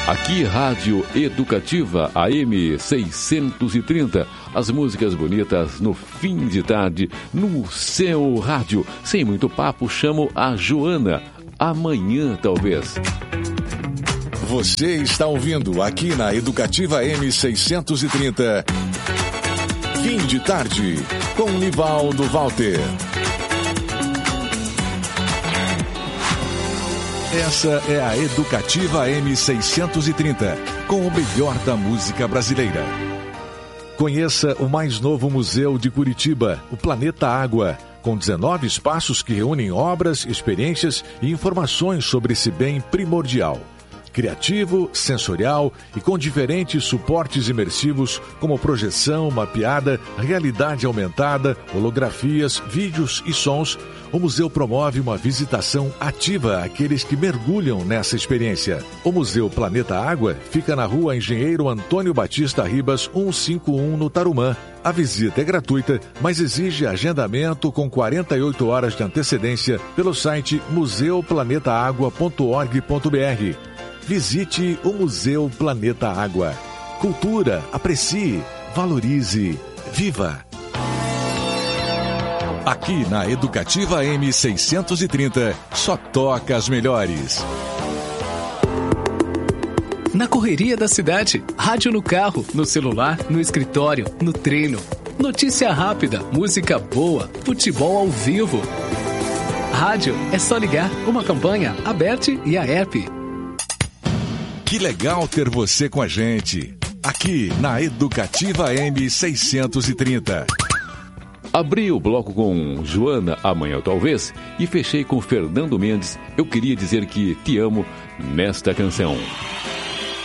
Aqui, Rádio Educativa AM 630. As músicas bonitas no fim de tarde, no seu rádio. Sem muito papo, chamo a Joana. Amanhã, talvez. Você está ouvindo aqui na Educativa AM 630. Fim de tarde, com Nivaldo Walter. Essa é a Educativa AM 630, com o melhor da música brasileira. Conheça o mais novo museu de Curitiba, o Planeta Água, com 19 espaços que reúnem obras, experiências e informações sobre esse bem primordial. Criativo, sensorial e com diferentes suportes imersivos como projeção, mapeada, realidade aumentada, holografias, vídeos e sons, o museu promove uma visitação ativa àqueles que mergulham nessa experiência. O Museu Planeta Água fica na Rua Engenheiro Antônio Batista Ribas, 151, no Tarumã. A visita é gratuita, mas exige agendamento com 48 horas de antecedência pelo site museuplanetaagua.org.br. Visite o Museu Planeta Água. Cultura, aprecie, valorize, viva! Aqui na Educativa AM 630, só toca as melhores. Na correria da cidade, rádio no carro, no celular, no escritório, no treino. Notícia rápida, música boa, futebol ao vivo. Rádio é só ligar, uma campanha, Aberte e a app. Que legal ter você com a gente, aqui na Educativa AM 630. Abri o bloco com Joana, Amanhã Talvez, e fechei com Fernando Mendes, Eu Queria Dizer Que Te Amo, nesta canção.